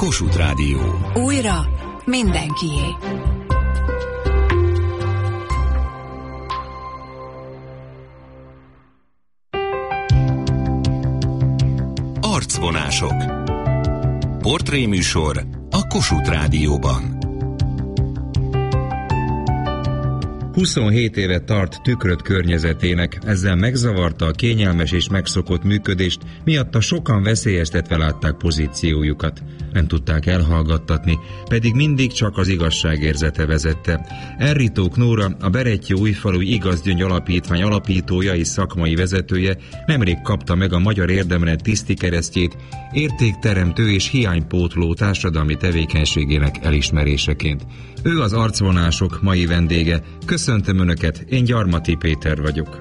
Kossuth Rádió. Újra mindenkié. Arcvonások. Portréműsor a Kossuth Rádióban. 27 éve tart tükröt környezetének, ezzel megzavarta a kényelmes és megszokott működést, miatta sokan veszélyeztetve látták pozíciójukat. Nem tudták elhallgattatni, pedig mindig csak az igazságérzete vezette. Erritók Nóra, a Berettyóújfalui Igazgyöngy Alapítvány alapítója és szakmai vezetője nemrég kapta meg a Magyar Érdemrend tisztikeresztjét, értékteremtő és hiánypótló társadalmi tevékenységének elismeréseként. Ő az Arcvonások mai vendége. Köszöntöm Önöket, én Gyarmati Péter vagyok.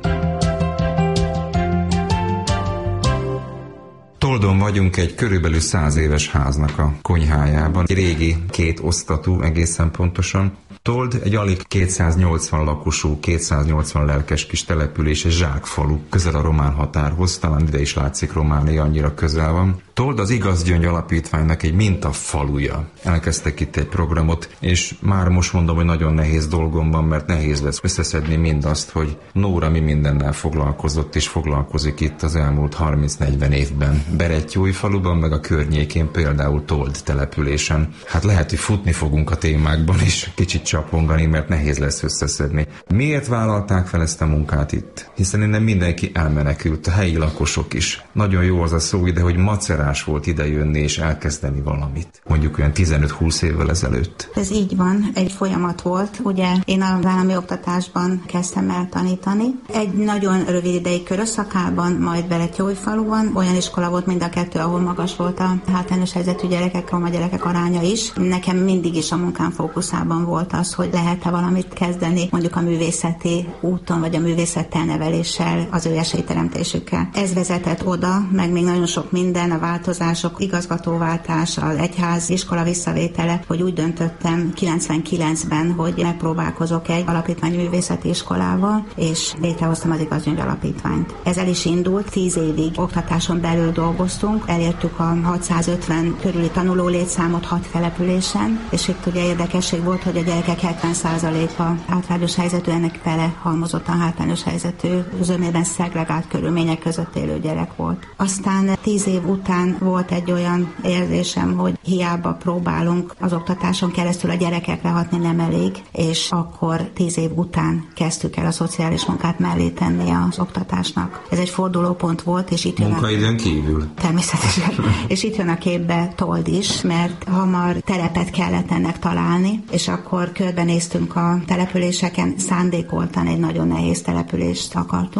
Toldon vagyunk egy körülbelül 100 éves háznak a konyhájában. Egy régi két osztatú egészen pontosan. Told egy alig 280 lakosú, 280 lelkes kis település, egy zsákfalu, közel a román határhoz, talán ide is látszik Románia, annyira közel van. Told az Igazgyöngy Alapítványnak egy mintafaluja. Elkezdtek itt egy programot, és már most mondom, hogy nagyon nehéz dolgom van, mert nehéz lesz összeszedni mindazt, hogy Nóra mi mindennel foglalkozott és foglalkozik itt az elmúlt 30-40 évben. Berettyóújfaluban, meg a környékén, például Told településen. Hát lehet, hogy futni fogunk a témákban, és kicsit csapongani, mert nehéz lesz összeszedni. Miért vállalták fel ezt a munkát itt? Hiszen innen mindenki elmenekült, a helyi lakosok is. Nagyon jó az a szó ide, hogy macerás volt idejönni és elkezdeni valamit. Mondjuk olyan 15-20 évvel ezelőtt. Ez így van, egy folyamat volt. Ugye én az állami oktatásban kezdtem el tanítani. Egy nagyon rövid ideig Körösszakában, majd Berettyóújfaluban. Olyan iskola volt mind a kettő, ahol magas volt a hátrányos helyzetű gyerekek, roma gyerekek aránya is. Nekem mindig is a munkám fókuszában volt az, hogy lehet-e valamit kezdeni, mondjuk a művészeti úton, vagy a művészettel neveléssel, az ő esélyteremtésükkel. Ez vezetett oda, meg még nagyon sok minden, a változások, igazgatóváltás, az egyház iskola visszavétele, hogy úgy döntöttem 99-ben, hogy megpróbálkozok egy alapítványi művészeti iskolával, és létrehoztam az Igazgyöngy Alapítványt. Ezzel is indult, 10 évig oktatáson belül dolgoztunk, elértük a 650 körüli tanuló létszámot 6 településen, és itt ugye érdekesség volt, hogy a gyerekek 70%-a hátrányos helyzetű, ennek fele halmozottan hátrányos helyzetű, zömében szegregált körülmények között élő gyerek volt. Aztán 10 év után volt egy olyan érzésem, hogy hiába próbálunk az oktatáson keresztül a gyerekekre hatni, nem elég, és akkor 10 év után kezdtük el a szociális munkát mellé tenni az oktatásnak. Ez egy fordulópont volt, és itt munkaidőn kívül. Természetesen. És itt jön a képbe Told is, mert hamar telepet kellett ennek találni, és akkor körbenéztünk a településeken, szándékoltan egy nagyon nehéz települést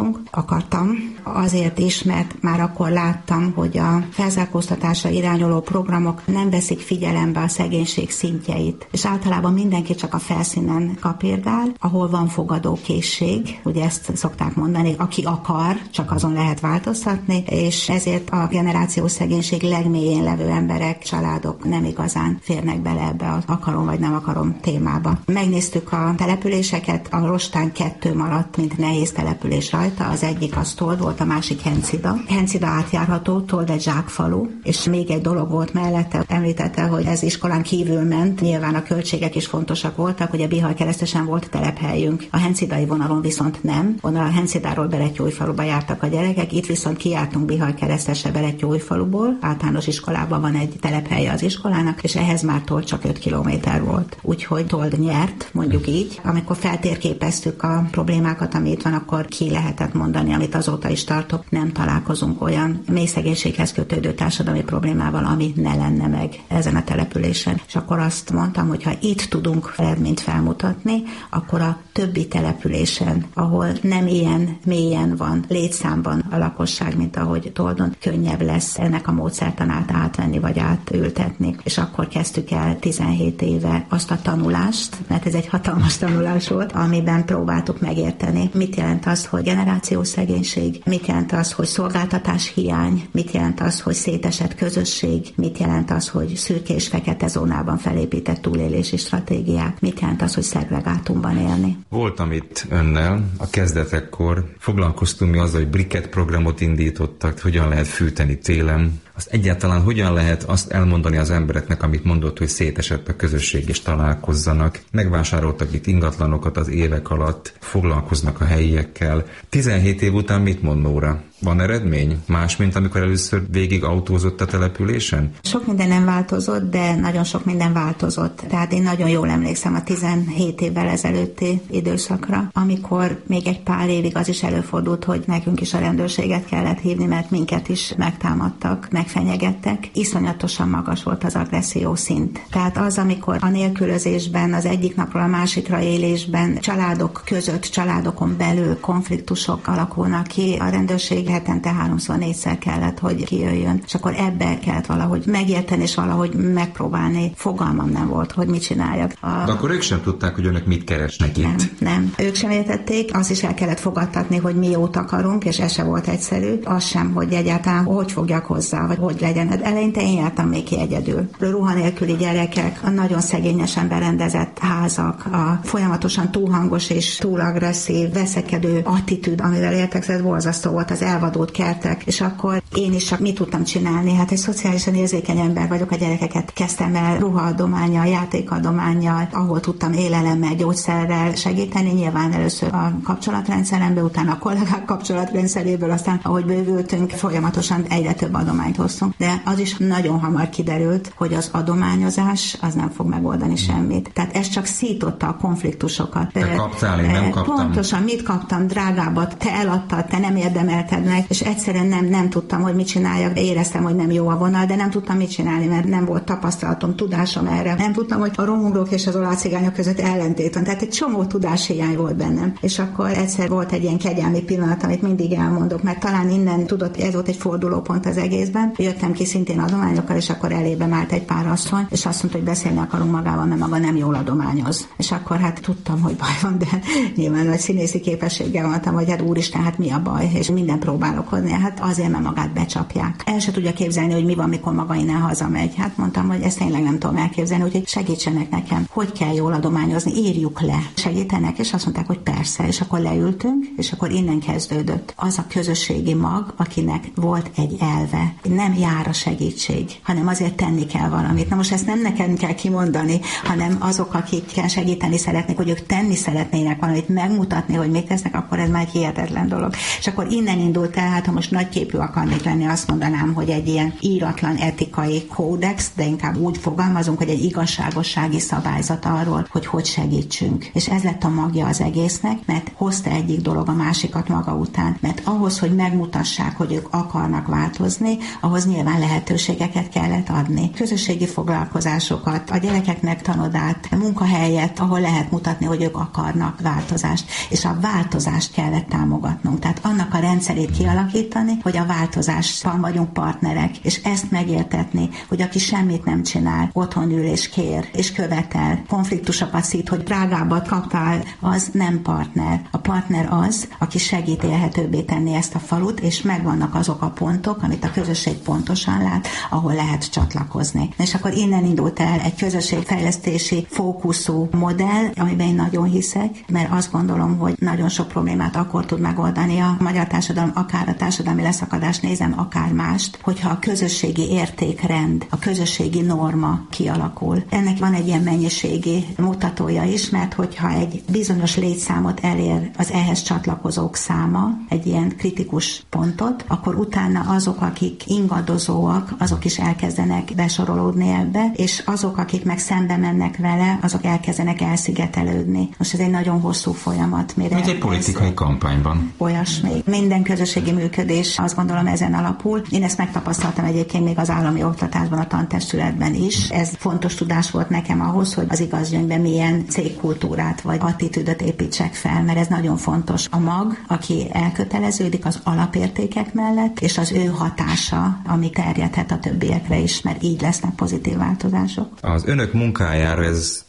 akartam. Azért is, mert már akkor láttam, hogy a felzárkóztatásra irányuló programok nem veszik figyelembe a szegénység szintjeit, és általában mindenki csak a felszínen kapirgál, ahol van fogadókészség, ugye ezt szokták mondani, aki akar, csak azon lehet változtatni, és ezért a generációs szegénység legmélyén levő emberek, családok nem igazán férnek bele ebbe az akarom vagy nem akarom témába. Megnéztük a településeket, a Rostán 2 maradt, mint nehéz település rajta, az egyik az Told volt, a másik Hencida. Hencida átjárható, Told egy zsákfalu, és még egy dolog volt mellette, említette, hogy ez iskolán kívül ment, nyilván a költségek is fontosak voltak, hogy a Bihar-Keresztesen volt telephelyünk. A hencidai vonalon viszont nem. Onnan a Hencidáról Berettyóújfaluba jártak a gyerekek, itt viszont kijártunk Bihar-Keresztesre Berettyóújfaluból, általános iskolában van egy telephelye az iskolának, és ehhez már Told csak 5 kilométer volt. Úgyhogy Told nyert, mondjuk így. Amikor feltérképeztük a problémákat, ami itt van, akkor ki lehetett mondani, amit azóta is tartok, nem találkozunk olyan mély szegénységhez kötődő társadalmi problémával, ami ne lenne meg ezen a településen. És akkor azt mondtam, hogy ha itt tudunk eredményt felmutatni, akkor a többi településen, ahol nem ilyen mélyen van létszámban a lakosság, mint ahogy Toldon, könnyebb lesz ennek a módszertanát átvenni vagy átültetni. És akkor kezdtük el 17 éve azt a tanulást, mert ez egy hatalmas tanulás volt, amiben próbáltuk megérteni, mit jelent az, hogy generációs szegénység, mit jelent az, hogy szolgáltatás hiány, mit jelent az, hogy szétesett közösség, mit jelent az, hogy szürke és fekete zónában felépített túlélési stratégiák, mit jelent az, hogy szegregátumban élni. Voltam itt önnel a kezdetekkor, foglalkoztunk mi azzal, hogy briket programot indítottak, hogyan lehet fűteni télen. Azt egyáltalán hogyan lehet azt elmondani az embereknek, amit mondott, hogy szétesett a közösség és találkozzanak. Megvásároltak itt ingatlanokat az évek alatt, foglalkoznak a helyiekkel. 17 év után mit mond Nóra? Van eredmény? Más, mint amikor először végig autózott a településen? Sok minden nem változott, de nagyon sok minden változott. Tehát én nagyon jól emlékszem a 17 évvel ezelőtti időszakra, amikor még egy pár évig az is előfordult, hogy nekünk is a rendőrséget kellett hívni, mert minket is megtámadtak, megfenyegettek. Iszonyatosan magas volt az agresszió szint. Tehát az, amikor a nélkülözésben, az egyik napról a másikra élésben, családok között, családokon belül konfliktusok alakulnak ki, a rendőrség hetente 3-4-szer kellett, hogy kijöjjön, és akkor ebbe kellett valahogy megérteni, és valahogy megpróbálni. Fogalmam nem volt, hogy mit csináljak. De akkor ők sem tudták, hogy önök mit keresnek itt. Nem. Ők sem értették, azt is el kellett fogadtatni, hogy mi jót akarunk, és ez se volt egyszerű. Az sem, hogy egyáltalán hogy fogjak hozzá, vagy hogy legyen. Hát eleinte én jártam még ki egyedül. Ruha nélküli gyerekek, a nagyon szegényesen berendezett házak, a folyamatosan túlhangos és túl agresszív, veszekedő attitűd, amivel éltek, ez borzasztó volt, az elvadult kertek, és akkor én is csak mit tudtam csinálni? Hát egy szociálisan érzékeny ember vagyok, a gyerekeket kezdtem el ruhaadománnyal, játékadománnyal, ahol tudtam élelemmel, gyógyszerrel segíteni, nyilván először a kapcsolatrendszeremből, utána a kollégák kapcsolatrendszeréből, aztán ahogy bővültünk, folyamatosan egyre több adományt hoztunk, de az is nagyon hamar kiderült, hogy az adományozás az nem fog megoldani semmit. Tehát ez csak szította a konfliktusokat. Te kaptál, én nem kaptam. Pontosan, mit kaptam, drágábbat, te eladtad, te nem érdemelted meg, és egyszerűen nem tudtam, hogy mit csináljak. Éreztem, hogy nem jó a vonal, de nem tudtam mit csinálni, mert nem volt tapasztalatom, tudásom erre. Nem tudtam, hogy a romungrok és az olajcigányok között ellentét van. Tehát egy csomó tudáshiány volt bennem. És akkor egyszer volt egy ilyen kegyelmi pillanat, amit mindig elmondok, mert talán innen tudott, ez volt egy fordulópont az egészben. Jöttem ki szintén adományokkal, és akkor elébe állt egy pár asszony, és azt mondta, hogy beszélni akarunk magával, mert maga nem jól adományoz. És akkor hát tudtam, hogy baj van, de nyilván nagy színészi képességgel mondtam, hogy hát úristen, hát mi a baj, és minden próbálok hozni, hát azért, mert magát becsapják. El se tudja képzelni, hogy mi van, mikor maga innen hazamegy. Hát mondtam, hogy ezt tényleg nem tudom elképzelni, úgyhogy segítsenek nekem, hogy kell jól adományozni, írjuk le. Segítenek, és azt mondták, hogy persze, és akkor leültünk, és akkor innen kezdődött. Az a közösségi mag, akinek volt egy elve, nem jár a segítség, hanem azért tenni kell valamit. Na most ezt nem nekem kell kimondani, hanem azok, akik segíteni szeretnék, hogy ők tenni szeretnének valamit, megmutatni, hogy mit tesznek, akkor ez már egy hihetetlen dolog. És akkor innen indult el, hát ha most nagyképű akarnék lenni, azt mondanám, hogy egy ilyen íratlan etikai kódex, de inkább úgy fogalmazunk, hogy egy igazságossági szabályzat arról, hogy segítsünk. És ez lett a magja az egésznek, mert hozta egyik dolog a másikat maga után. Mert ahhoz, hogy megmutassák, hogy ők akarnak változni, ahhoz nyilván lehetőségeket kellett adni. Közösségi foglalkozásokat, a gyerekeknek tanodát, munkahelyet, ahol lehet mutatni, hogy ők akarnak változást. És a változást kellett támogatnunk. Tehát annak a rendszerét kialakítani, hogy a változásban vagyunk partnerek, és ezt megértetni, hogy aki semmit nem csinál, otthon ül és kér, és követel, konfliktusokat szít, hogy drágábbat kaptál, az nem partner. A partner az, aki segít élhetőbbé tenni ezt a falut, és megvannak azok a pontok, amit a közösség pontosan lát, ahol lehet csatlakozni. És akkor innen indult el egy közösségfejlesztési fókuszú modell, amiben én nagyon hiszek, mert azt gondolom, hogy nagyon sok problémát akkor tud megoldani a magyar társadalom, akár a társadalmi leszakadást nézem, akár mást, hogyha a közösségi értékrend, a közösségi norma kialakul. Ennek van egy ilyen mennyiségi mutatója is, mert hogyha egy bizonyos létszámot elér az ehhez csatlakozók száma, egy ilyen kritikus pontot, akkor utána azok, akik ingadozóak, azok is elkezdenek besorolódni ebbe, és azok, akik meg szembe mennek vele, azok elkezdenek elszigetelődni. Most ez egy nagyon hosszú folyamat. Mint egy politikai kampányban. Olyasmi. Minden közösségi működés, azt gondolom, ezen alapul. Én ezt megtapasztaltam egyébként még az állami oktatásban, a tantestületben is. Ez fontos tudás volt nekem ahhoz, hogy az igazgyöngyben milyen cégkultúrát vagy attitűdöt építsek fel, mert ez nagyon fontos. A mag, aki elköteleződik az alapértékek mellett, és az ő hatása, ami terjedhet a többiekre is, mert így lesznek pozitív változások. Az önök munkájára ez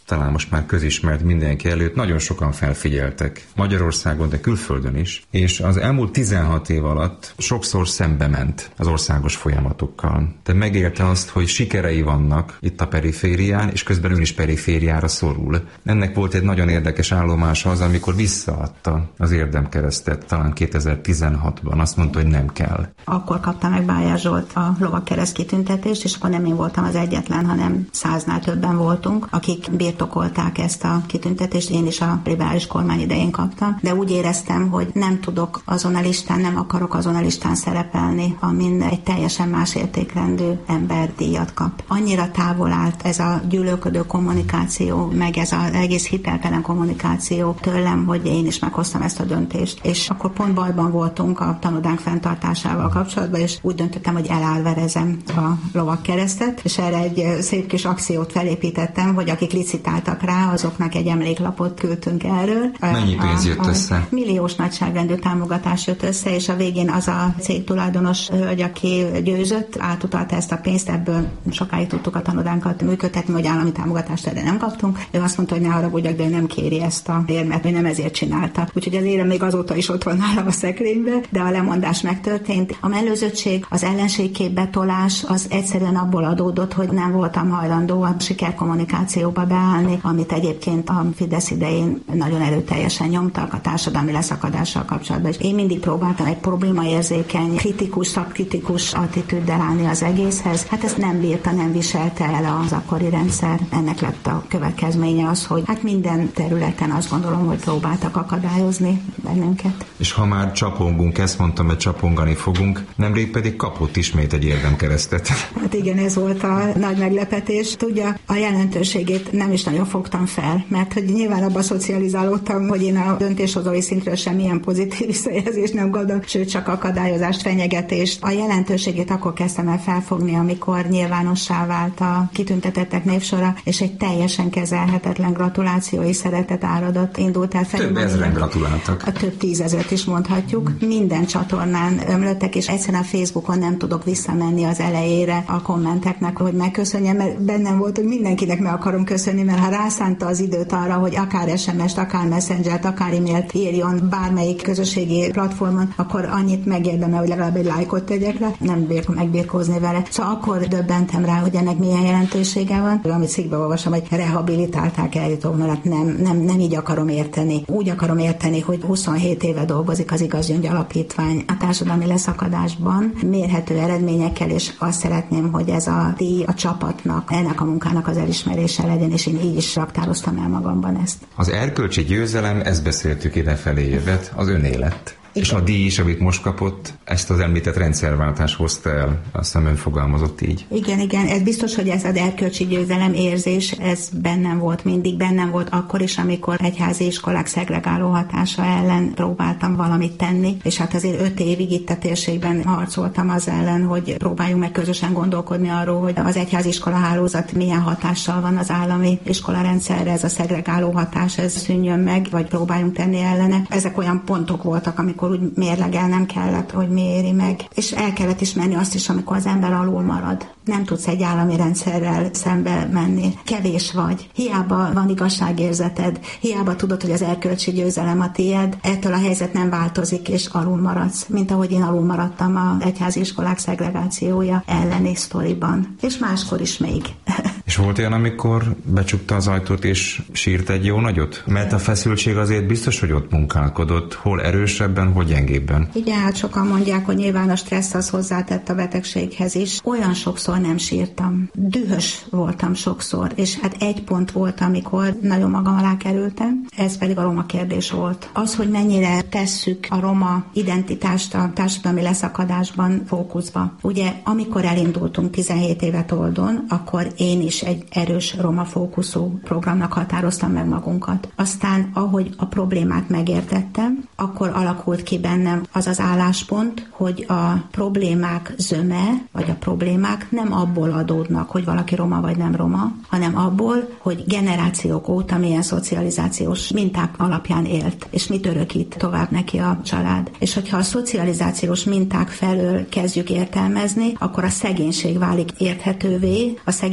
talán most már közismert mindenki előtt, nagyon sokan felfigyeltek Magyarországon, de külföldön is, és az elmúlt 16 év alatt sokszor szembe ment az országos folyamatokkal. Tehát megélte azt, hogy sikerei vannak itt a periférián, és közben ön is perifériára szorul. Ennek volt egy nagyon érdekes állomása az, amikor visszaadta az érdemkeresztet, talán 2016-ban, azt mondta, hogy nem kell. Akkor kapta meg Bájár Zsolt a lovagkereszt kitüntetést, és akkor nem én voltam az egyetlen, hanem 100-nál többen voltunk, akik birtokolták ezt a kitüntetést, én is a liberális kormány idején kaptam, de úgy éreztem, hogy nem tudok azon a listán, nem akarok azon a listán szerepelni, amin egy teljesen más értékrendű ember díjat kap. Annyira távol állt ez a gyűlölködő kommunikáció, meg ez az egész hiteltelen kommunikáció tőlem, hogy én is meghoztam ezt a döntést. És akkor pont bajban voltunk a tanodánk fenntartásával kapcsolatban, és úgy döntöttem, hogy elárverezem a lovagkeresztet, és erre egy szép kis akciót felépítettem, hogy akik licitáltak rá, azoknak egy emléklapot küldtünk erről. Mennyi pénz jött össze? Milliós nagyságrendű támogatás jött össze, és a végén az a cég tulajdonos hölgy, aki győzött, átutalta ezt a pénzt, ebből sokáig tudtuk a tanodánkat működtetni, hogy állami támogatást erre nem kaptunk. Ő azt mondta, hogy ne haragudjak, de ő nem kéri ezt a érmet, ő nem ezért csinálta. Úgyhogy az érem még azóta is ott van nálam a szekrénybe, de a lemondás megtörtént. A mellőzöttség, az ellenségképbetolás az egyszerűen abból adódott, hogy nem voltam hajlandó a sikerkommunikációba beállni, amit egyébként a Fidesz idején nagyon erőteljesen nyomtak a társadalmi leszakadással kapcsolatban. És én mindig próbáltam egy problémaérzékeny, kritikus, szakkritikus attitűddel állni az egészhez. Hát ezt nem bírta, nem viselte el az akkori rendszer. Ennek lett a következménye az, hogy hát minden területen azt gondolom, hogy próbáltak akadályozni bennünket. És ha már csapongunk, ezt mondtam, hogy csapongani fogunk, nemrég pedig kapott ismét egy érdemkeresztet. Hát igen, ez volt a nagy meglepetés. Tudja, a jelentőségét nem is nagyon fogtam fel, mert hogy nyilván abban szocializálódtam, hogy én a döntéshozói szintről semmilyen pozitív visszajelzést nem gondolom, sőt csak akadályozást, fenyegetést. A jelentőségét akkor kezdtem el felfogni, amikor nyilvánossá vált a kitüntetettek névsora, és egy teljesen kezelhetetlen gratulációi szeretet áradat indult el felé. Több ezren gratuláltak. A több 10 000 is mondhatjuk. Minden csatornán ömlöttek, és egyszerűen a Facebookon nem tudok visszamenni az elejére a kommenteknek, hogy megköszönjem, mert bennem volt, hogy mindenkinek meg akarom köszönni, mert ha rászánta az időt arra, hogy akár SMS-t, akár Messengert, akár e-mailt írjon bármelyik közösségi platformon, akkor annyit megérdemel, hogy legalább egy lájkot tegyek le, nem bírok megbirkózni vele. Szóval akkor döbbentem rá, hogy ennek milyen jelentősége van. Amit cikkben olvasom, hogy rehabilitálták eljutóvonalat, nem így akarom érteni. Úgy akarom érteni, hogy 27 éve dolgozik az Igaz Gyöngy Alapítvány a társadalmi leszakadásban, mérhető eredményekkel, és azt szeretném, hogy ez a díj a csapatnak, ennek a munkának az elismerése legyen, és én így is raktároztam el magamban ezt. Az erkölcsi győzelem, ezt beszéltük idefelé jövet, az önélet. És a díj is, amit most kapott, ezt az említett rendszerváltás hozta el, azt hiszem ön fogalmazott így. Igen, ez biztos, hogy ez az erkölcsi győzelem érzés, ez bennem volt mindig, bennem volt akkor is, amikor egyházi iskolák szegregáló hatása ellen próbáltam valamit tenni, és hát azért 5 évig itt a térségben harcoltam az ellen, hogy próbáljunk meg közösen gondolkodni arról, hogy az egyházi iskola hálózat milyen hatással van az állami iskolarendszerre, ez a szegregáló hatás, ez szűnjön meg, vagy próbáljunk tenni ellene. Ezek olyan pontok voltak, amikor úgy mérlegelnem kellett, hogy mi éri meg. És el kellett ismerni azt is, amikor az ember alul marad. Nem tudsz egy állami rendszerrel szembe menni. Kevés vagy. Hiába van igazságérzeted, hiába tudod, hogy az erkölcsi győzelem a tied, ettől a helyzet nem változik, és alul maradsz, mint ahogy én alul maradtam az egyházi iskolák szegregációja elleni sztoriban. És máskor is még. És volt olyan, amikor becsukta az ajtót és sírt egy jó nagyot? Mert a feszültség azért biztos, hogy ott munkálkodott. Hol erősebben, hol gyengébben? Igen, hát sokan mondják, hogy nyilván a stressz az hozzátett a betegséghez is. Olyan sokszor nem sírtam. Dühös voltam sokszor, és hát egy pont volt, amikor nagyon magam alá kerültem, ez pedig a roma kérdés volt. Az, hogy mennyire tesszük a roma identitást a társadalmi leszakadásban fókuszba. Ugye, amikor elindultunk 17 évet Toldon, akkor én is egy erős roma fókuszú programnak határoztam meg magunkat. Aztán, ahogy a problémát megértettem, akkor alakult ki bennem az az álláspont, hogy a problémák zöme, vagy a problémák nem abból adódnak, hogy valaki roma vagy nem roma, hanem abból, hogy generációk óta milyen szocializációs minták alapján élt, és mit örökít tovább neki a család. És hogyha a szocializációs minták felől kezdjük értelmezni, akkor a szegénység válik érthetővé, a szegénység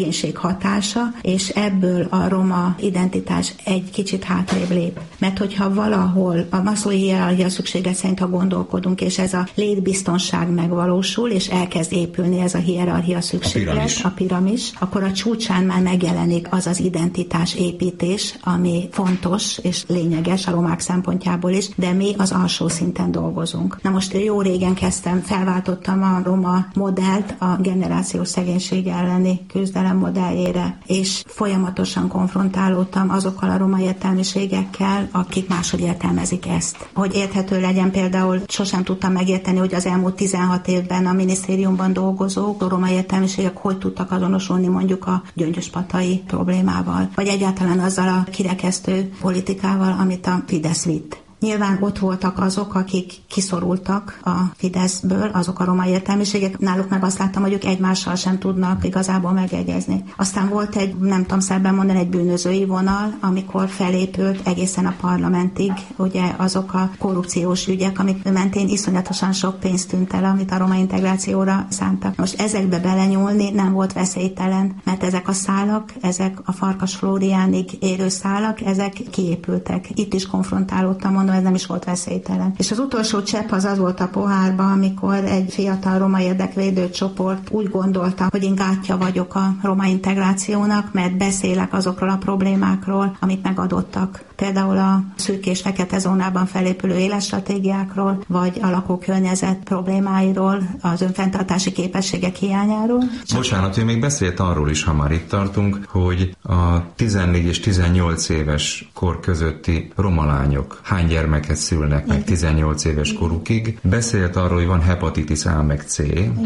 hatása, és ebből a roma identitás egy kicsit hátrébb lép. Mert hogyha valahol a Maslowi hierarchia szüksége szerint, ha gondolkodunk, és ez a létbiztonság megvalósul, és elkezd épülni ez a hierarchia szükséglet, a piramis, akkor a csúcsán már megjelenik az az identitás építés, ami fontos és lényeges a romák szempontjából is, de mi az alsó szinten dolgozunk. Na most jó régen felváltottam a roma modellt a generációs szegénység elleni küzdelem modelljére, és folyamatosan konfrontálódtam azokkal a roma értelmiségekkel, akik máshogy értelmezik ezt. Hogy érthető legyen, például sosem tudtam megérteni, hogy az elmúlt 16 évben a minisztériumban dolgozók, a roma értelmiségek hogy tudtak azonosulni mondjuk a gyöngyöspatai problémával, vagy egyáltalán azzal a kirekesztő politikával, amit a Fidesz vitt. Nyilván ott voltak azok, akik kiszorultak a Fideszből, azok a roma értelmiségek, náluk meg azt láttam, hogy ők egymással sem tudnak igazából megegyezni. Aztán volt egy, nem tudom szebben mondani, egy bűnözői vonal, amikor felépült egészen a parlamentig, ugye azok a korrupciós ügyek, amik mentén iszonyatosan sok pénzt tűnt el, amit a roma integrációra szántak. Most ezekbe belenyúlni nem volt veszélytelen, mert ezek a szálak, ezek a Farkas Flóriánig érő szálak, ezek kiépültek. Itt is konfrontálódtam, mondom, ez nem is volt veszélytelen. És az utolsó csepp az volt a pohárban, amikor egy fiatal roma érdekvédő csoport úgy gondolta, hogy én gátja vagyok a roma integrációnak, mert beszélek azokról a problémákról, amik megadottak. Például a szürke és fekete zónában felépülő életstratégiákról, vagy a lakókörnyezet problémáiról, az önfenntartási képességek hiányáról. Bocsánat, ő még beszélt arról is, ha már itt tartunk, hogy a 14 és 18 éves kor közötti roma lányok hány gyermeket szülnek meg 18 éves korukig. Beszélt arról, hogy van hepatitis A meg C.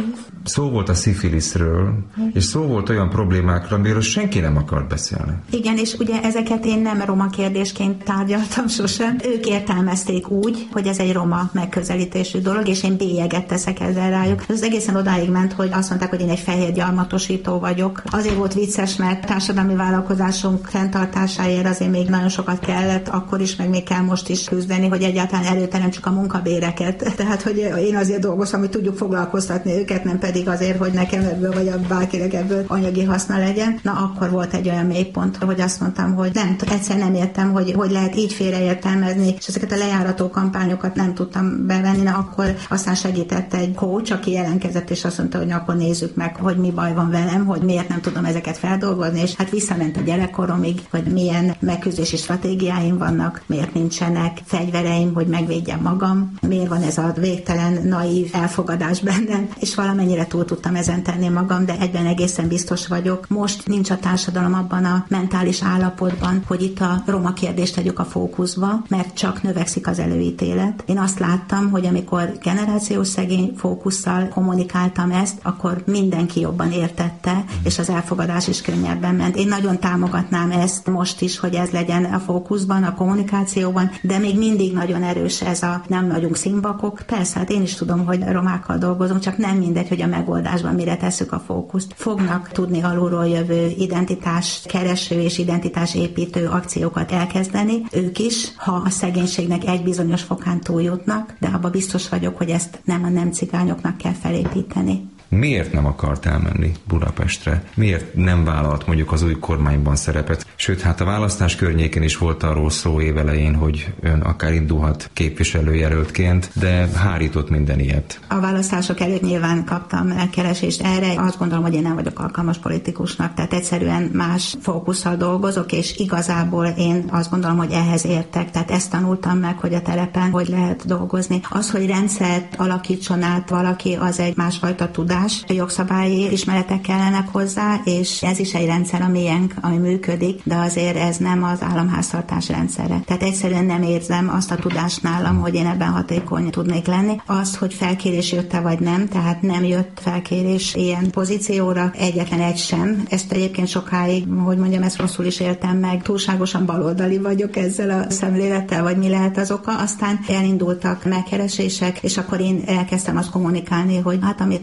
Szó volt a szifiliszről, és szó volt olyan problémákról, amiről senki nem akart beszélni. Igen, és ugye ezeket én nem roma kérdésként tárgyaltam sosem. Ők értelmezték úgy, hogy ez egy roma megközelítésű dolog, és én bélyeget teszek ezzel rájuk. Ez egészen odáig ment, hogy azt mondták, hogy én egy fehér gyarmatosító vagyok. Azért volt vicces, mert társadalmi vállalkozásunk fenntartásáért azért még nagyon sokat kellett, akkor is, meg még kell most is küzdeni, hogy egyáltalán előteremtsük a munkabéreket. Tehát, hogy én azért dolgozom, hogy tudjuk foglalkoztatni őket, nem pedig azért, hogy nekem ebből vagy a bárkinek ebből anyagi haszna legyen. Na, akkor volt egy olyan mélypont, hogy azt mondtam, hogy egyszer nem értem, hogy lehet így félreértelmezni, és ezeket a lejárató kampányokat nem tudtam bevenni, na akkor aztán segített egy coach, aki jelentkezett, és azt mondta, hogy akkor nézzük meg, hogy mi baj van velem, hogy miért nem tudom ezeket feldolgozni, és hát visszament a gyerekkoromig, hogy milyen megküzdési stratégiáim vannak, miért nincsenek fegyvereim, hogy megvédjem magam, miért van ez a végtelen naív elfogadás bennem, és valamennyire túl tudtam ezen tenni magam, de egyben egészen biztos vagyok. Most nincs a társadalom abban a mentális állapotban, hogy itt a roma kérdést tegyük a fókuszba, mert csak növekszik az előítélet. Én azt láttam, hogy amikor generációs szegény fókusszal kommunikáltam ezt, akkor mindenki jobban értette, és az elfogadás is könnyebben ment. Én nagyon támogatnám ezt most is, hogy ez legyen a fókuszban, a kommunikációban, de még mindig nagyon erős ez a nem vagyunk színbakok. Persze, hát én is tudom, hogy romákkal dolgozunk, csak nem mindegy, hogy a megoldásban mire tesszük a fókuszt. Fognak tudni alulról jövő identitás kereső és identitás építő akciókat elkezdeni, ők is, ha a szegénységnek egy bizonyos fokán túljutnak, de abban biztos vagyok, hogy ezt nem a nem cigányoknak kell felépíteni. Miért nem akart elmenni Budapestre? Miért nem vállalt mondjuk az új kormányban szerepet? Sőt, hát a választás környékén is volt arról szó évelején, hogy ön akár indulhat képviselőjelöltként, de hárított minden ilyet. A választások előtt nyilván kaptam megkeresést erre. Azt gondolom, hogy én nem vagyok alkalmas politikusnak, tehát egyszerűen más fókusszal dolgozok, és igazából én azt gondolom, hogy ehhez értek. Tehát ezt tanultam meg, hogy a telepen hogy lehet dolgozni. Az, hogy rendszert alakítson át valaki, az egy másfajta tudás. Jogszabályi ismeretek kellenek hozzá, és ez is egy rendszer, ami működik, de azért ez nem az államháztartás rendszere. Tehát egyszerűen nem érzem azt a tudást nálam, hogy én ebben hatékony tudnék lenni. Az, hogy felkérés jött-e vagy nem, tehát nem jött felkérés ilyen pozícióra, egyetlen egy sem. Ezt egyébként sokáig, hogy mondjam, ezt rosszul is éltem meg, túlságosan baloldali vagyok ezzel a szemlélettel, vagy mi lehet az oka. Aztán elindultak megkeresések, és akkor én elkezdtem azt kommunikálni, hogy hát amit mond,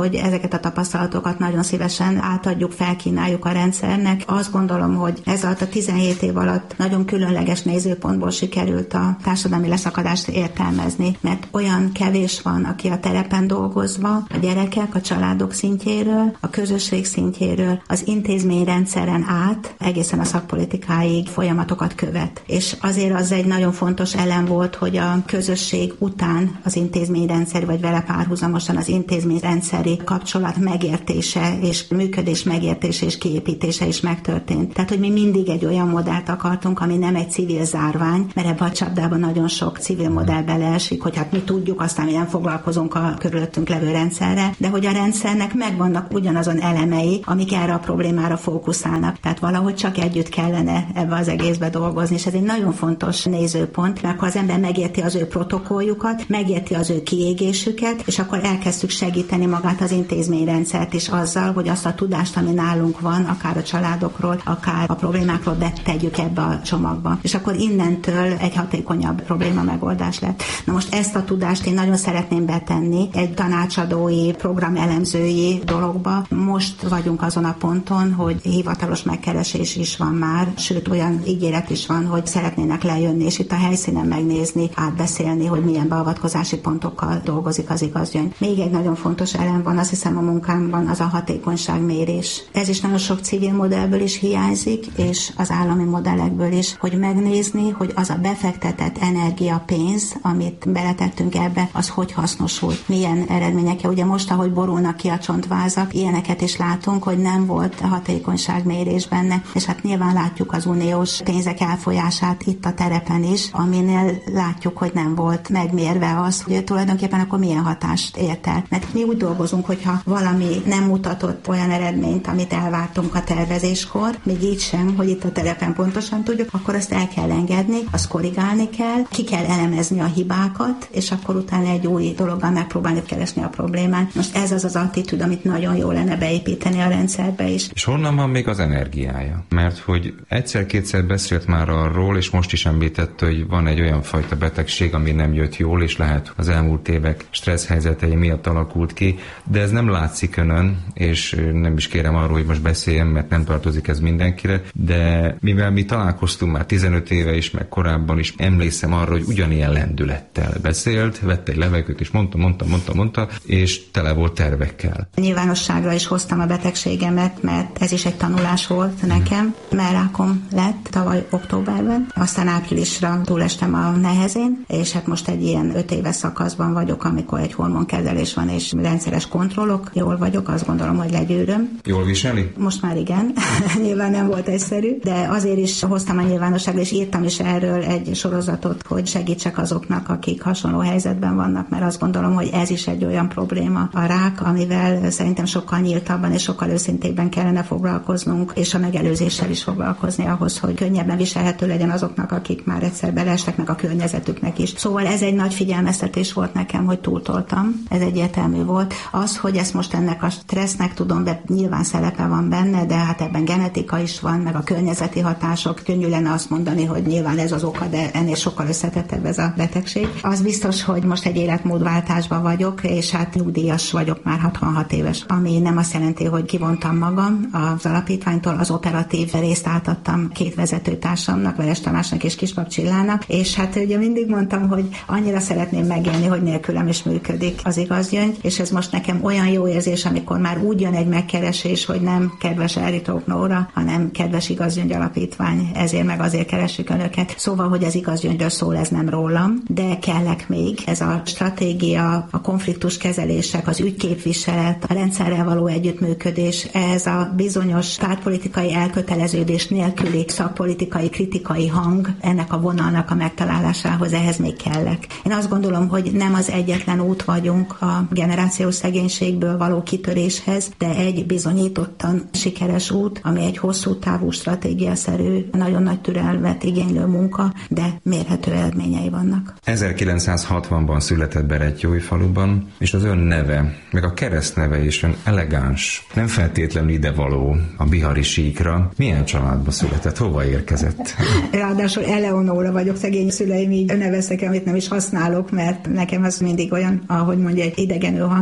hogy ezeket a tapasztalatokat nagyon szívesen átadjuk, felkínáljuk a rendszernek. Azt gondolom, hogy ez alatt a 17 év alatt nagyon különleges nézőpontból sikerült a társadalmi leszakadást értelmezni, mert olyan kevés van, aki a telepen dolgozva, a gyerekek, a családok szintjéről, a közösség szintjéről, az intézményrendszeren át egészen a szakpolitikáig folyamatokat követ. És azért az egy nagyon fontos elem volt, hogy a közösség után az intézményrendszer, vagy vele párhuzamosan az intézményrendszeri kapcsolat megértése és működés megértése és kiépítése is megtörtént. Tehát, hogy mi mindig egy olyan modellt akartunk, ami nem egy civil zárvány, mert ebben a csapdában nagyon sok civil modell beleesik, hogy hát mi tudjuk, aztán mi nem foglalkozunk a körülöttünk levő rendszerre, de hogy a rendszernek megvannak ugyanazon elemei, amik erre a problémára fókuszálnak. Tehát valahogy csak együtt kellene ebbe az egészbe dolgozni, és ez egy nagyon fontos nézőpont, mert akkor az ember megérti az ő protokolljukat, megérti az ő kiégésüket, és akkor elkezdtük segíteni magát az intézményrendszert is azzal, hogy azt a tudást, ami nálunk van, akár a családokról, akár a problémákról betegyük ebbe a csomagba. És akkor innentől egy hatékonyabb probléma megoldás lett. Na most ezt a tudást én nagyon szeretném betenni egy tanácsadói, programelemzői dologba. Most vagyunk azon a ponton, hogy hivatalos megkeresés is van már, sőt olyan ígéret is van, hogy szeretnének lejönni, és itt a helyszínen megnézni, átbeszélni, hogy milyen beavatkozási pontokkal dolgozik az igazgyöngy. Még egy nagyon fontos elem van, azt hiszem a munkánkban, az a hatékonyságmérés. Ez is nagyon sok civil modellből is hiányzik, és az állami modellekből is, hogy megnézni, hogy az a befektetett energia, pénz, amit beletettünk ebbe, az hogy hasznosult, milyen eredményekkel. Ugye most, ahogy borulnak ki a csontvázak, ilyeneket is látunk, hogy nem volt hatékonyságmérés benne, és hát nyilván látjuk az uniós pénzek elfolyását itt a terepen is, aminél látjuk, hogy nem volt megmérve az, hogy tulajdonképpen akkor milyen hatást ért el. Mert mi úgy dolgozunk, hogyha valami nem mutatott olyan eredményt, amit elvártunk a tervezéskor, még így sem, hogy itt a telepen pontosan tudjuk, akkor azt el kell engedni, azt korrigálni kell, ki kell elemezni a hibákat, és akkor utána egy új dologgal megpróbálni keresni a problémát. Most ez az az attitűd, amit nagyon jó lenne beépíteni a rendszerbe is. És honnan van még az energiája? Mert hogy egyszer-kétszer beszélt már arról, és most is említette, hogy van egy olyan fajta betegség, ami nem jött jól, és lehet az elmúlt évek stressz helyzetei miatt alakult ki, de ez nem látszik önön, és nem is kérem arról, hogy most beszéljem, mert nem tartozik ez mindenkire, de mivel mi találkoztunk már 15 éve is, meg korábban is, emlékszem arra, hogy ugyanilyen lendülettel beszélt, vette egy levegőt, és mondta, és tele volt tervekkel. Nyilvánosságra is hoztam a betegségemet, mert ez is egy tanulás volt nekem. Mellrákom lett tavaly októberben, aztán áprilisra túlestem a nehezén, és hát most egy ilyen 5 éves szakaszban vagyok, amikor egy hormonkezelés van, és rendszeres kontrollok. Jól vagyok, azt gondolom, hogy legyőröm. Jól viseli? Most már igen. Nyilván nem volt egyszerű, de azért is hoztam a nyilvánosságra, és írtam is erről egy sorozatot, hogy segítsek azoknak, akik hasonló helyzetben vannak, mert azt gondolom, hogy ez is egy olyan probléma, a rák, amivel szerintem sokkal nyíltabban és sokkal őszintébben kellene foglalkoznunk, és a megelőzéssel is foglalkozni ahhoz, hogy könnyebben viselhető legyen azoknak, akik már egyszer beleestek, meg a környezetüknek is. Szóval ez egy nagy figyelmeztetés volt nekem, hogy túltoltam. Ez egyértelmű volt. Az, hogy ezt most ennek a stressznek tudom, de nyilván szerepe van benne, de hát ebben genetika is van, meg a környezeti hatások. Könnyű lenne azt mondani, hogy nyilván ez az oka, de ennél sokkal összetettebb ez a betegség. Az biztos, hogy most egy életmódváltásban vagyok, és hát nyugdíjas vagyok, már 66 éves, ami nem azt jelenti, hogy kivontam magam az alapítványtól, az operatív részt átadtam 2 vezetőtársamnak, Veres Tamásnak és Kispap Csillának, és hát ugye mindig mondtam, hogy annyira szeretném megélni, hogy nélkülem is működik az igazgyöngy, és ez most nekem olyan jó érzés, amikor már úgy jön egy megkeresés, hogy nem kedves Eritók Nóra, hanem kedves Igazgyöngy Alapítvány, ezért meg azért keressük önöket. Szóval, hogy az igazgyöngyről szól, ez nem rólam, de kellek még. Ez a stratégia, a konfliktus kezelések, az ügyképviselet, a rendszerrel való együttműködés, ez a bizonyos pártpolitikai elköteleződés nélküli szakpolitikai, kritikai hang, ennek a vonalnak a megtalálásához ehhez még kellek. Én azt gondolom, hogy nem az egyetlen út vagyunk a generációs szegénységből való kitöréshez, de egy bizonyítottan sikeres út, ami egy hosszú távú stratégiaszerű, nagyon nagy türelmet igénylő munka, de mérhető eredményei vannak. 1960-ban született Berettyóújfaluban, és az ön neve, meg a keresztneve is ön elegáns, nem feltétlenül idevaló a bihari síkra. Milyen családba született? Hova érkezett? Ráadásul Eleonóra vagyok, szegény szüleim így neveztek, amit nem is használok, mert nekem az mindig olyan, ahogy mondja, egy idegenül hangzott. Tehát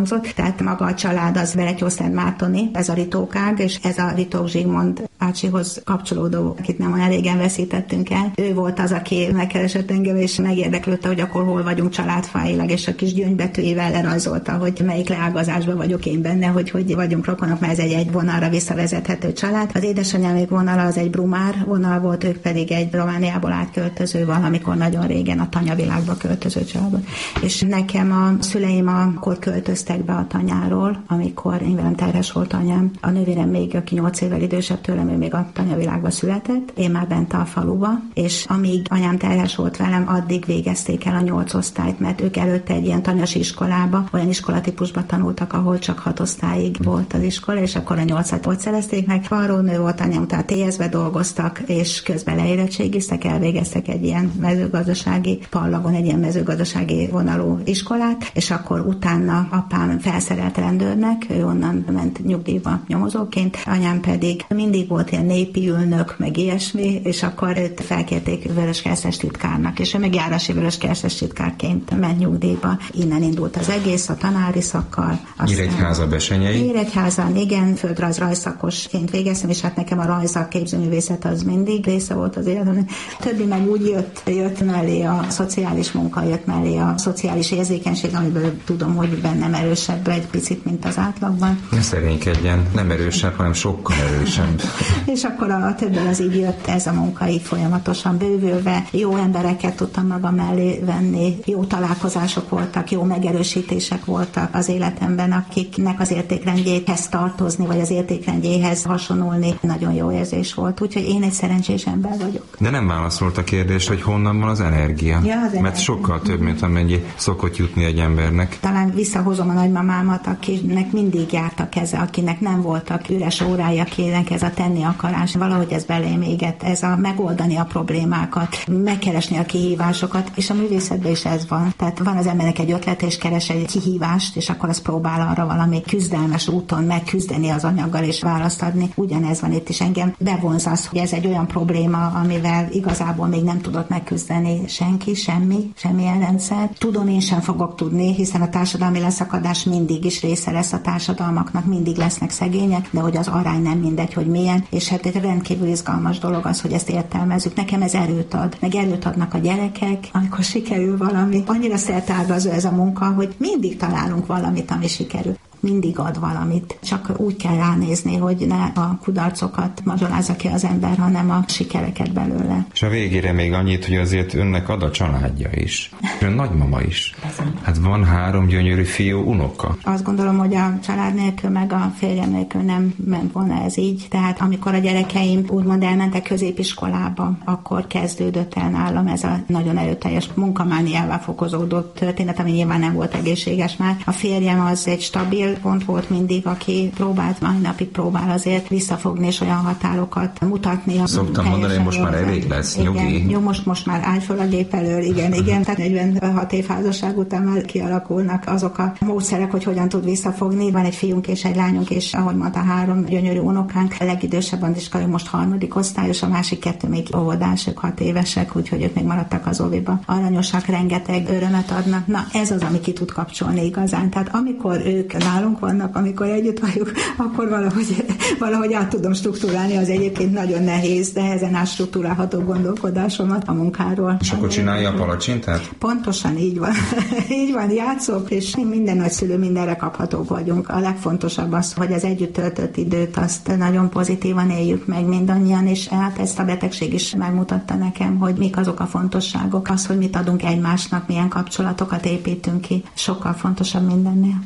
tehát maga a család az Beretyószentmártoni, ez a Ritókág, és ez a Ritók Zsigmond bácsihoz kapcsolódó, akit nem olyan régen veszítettünk el. Ő volt az, aki megkeresett engem, és megérdeklődte, hogy akkor hol vagyunk családfáilag, és a kis gyöngybetűivel lerajzolta, hogy melyik leágazásban vagyok én benne, hogy vagyunk rokonok, mert ez egy vonalra visszavezethető család. Az édesanyámék vonala az egy brumár vonal volt, ők pedig egy Romániából átköltöző, valamikor nagyon régen a tanyavilágba költöző családban. És nekem a szüleim akkor költöztek be a tanyáról, amikor én velem terhes volt anyám. A nővérem még, aki 8 évvel idősebb tőlem, ő még a tanyavilágba született, én már bent a faluba, és amíg anyám terhes volt velem, addig végezték el a 8 osztályt, mert ők előtte egy ilyen tanyasi iskolába, olyan iskolatípusban tanultak, ahol csak 6 osztályig volt az iskola, és akkor a 8-at ott szerezték meg. Varrónő volt anyám, tehát TS-be dolgoztak, és közben leérettségiztek, elvégeztek egy ilyen mezőgazdasági pallagon, egy ilyen mezőgazdasági vonalú iskolát, és akkor utána apám felszerelt rendőrnek, ő onnan ment nyugdíjba nyomozóként, anyám pedig mindig volt ilyen népi ülnök, meg ilyesmi, és akkor őt felkérték vöröskeresztes titkárnak, és ő meg járási vöröskeresztes titkárként ment nyugdíjba. Innen indult az egész, a tanári szakkal. Nyíregyháza Besenyei? Nyíregyházan, igen, földrajz rajzszakosként végeztem, és hát nekem a rajzak, képzőművészet az mindig része volt az életemnek. Többi meg úgy jött mellé a szociális munka, jött mellé a szociális érzékenység, amiből tudom, hogy bennem erősebb egy picit, mint az átlagban. Ne szerénykedjen, nem erősebb, hanem sokkal erősebb. És akkor a többen az így jött ez a munka így folyamatosan bővülve. Jó embereket tudtam magam mellé venni, jó találkozások voltak, jó megerősítések voltak az életemben, akiknek az értékrendjéhez tartozni, vagy az értékrendjéhez hasonulni nagyon jó érzés volt. Úgyhogy én egy szerencsés ember vagyok. De nem válaszolt a kérdés, hogy honnan van az energia. Ja, mert sokkal több, mint amennyi szokott jutni egy embernek. Talán visszahozom a nagymamámat, akinek mindig járt a keze, akinek nem voltak üres órája, akinek ez a tenni akarás. Valahogy ez belém égett, ez a megoldani a problémákat, megkeresni a kihívásokat, és a művészetben is ez van. Tehát van az embernek egy ötlet, és keres egy kihívást, és akkor az próbál arra valami küzdelmes úton megküzdeni az anyaggal, és választ adni. Ugyanez van itt is, engem bevonz az, hogy ez egy olyan probléma, amivel igazából még nem tudott megküzdeni senki, semmilyen rendszer. Tudom, én sem fogok tudni, hiszen a társadalmi leszakadás mindig is része lesz a társadalmaknak, mindig lesznek szegények, de hogy az arány nem mindegy, hogy milyen, és hát egy rendkívül izgalmas dolog az, hogy ezt értelmezzük. Nekem ez erőt ad, meg erőt adnak a gyerekek, amikor sikerül valami. Annyira szertágazó ez a munka, hogy mindig találunk valamit, ami sikerül. Mindig ad valamit. Csak úgy kell ránézni, hogy ne a kudarcokat mazsolázza ki az ember, hanem a sikereket belőle. És a végére még annyit, hogy azért önnek ad a családja is. Ön nagymama is. Hát van 3 gyönyörű fiú, unoka. Azt gondolom, hogy a család nélkül, meg a férjem nélkül nem ment volna ez így. Tehát amikor a gyerekeim úgymond elmentek középiskolába, akkor kezdődött el nálam ez a nagyon erőteljes munkamániával fokozódott történet, ami nyilván nem volt egészséges már. A férjem az egy stabil pont volt mindig, aki próbált, mai napig próbál azért visszafogni és olyan határokat mutatni. Szoktam mondani, hogy most már elég lesz, nyugi. Jó, most már állj fel a gép elől, igen. Tehát 46 év házasság után már kialakulnak azok a módszerek, hogy hogyan tud visszafogni. Van egy fiunk és egy lányunk, és ahogy mondta, 3 gyönyörű unokánk. A legidősebb Andriska, most 3. osztályos, a másik 2 még óvodás, ők 6 évesek, úgyhogy ők még maradtak az óviba. Aranyosak, rengeteg örömet adnak. Na, ez az, ami ki tud kapcsolni igazán. Tehát amikor ők nálunk vannak, amikor együtt vagyunk, akkor valahogy át tudom struktúrálni az egyébként nagyon nehezen átstruktúrálható gondolkodásomat a munkáról. És akkor csinálja a palacsintát? Pontosan így van. Így van, játszok, és minden nagyszülő mindenre kaphatók vagyunk. A legfontosabb az, hogy az együtt töltött időt azt nagyon pozitívan éljük meg mindannyian, és hát ezt a betegség is megmutatta nekem, hogy mik azok a fontosságok, az, hogy mit adunk egymásnak, milyen kapcsolatokat építünk ki, sokkal fontosabb mindennél.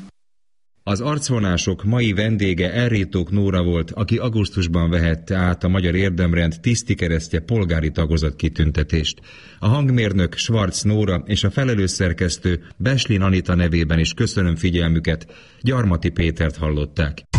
Az arcvonások mai vendége Elrétók Nóra volt, aki augusztusban vehette át a Magyar Érdemrend tisztikeresztje polgári tagozat kitüntetést. A hangmérnök Schwarz Nóra és a felelős szerkesztő Beslin Anita nevében is köszönöm figyelmüket. Gyarmati Pétert hallották.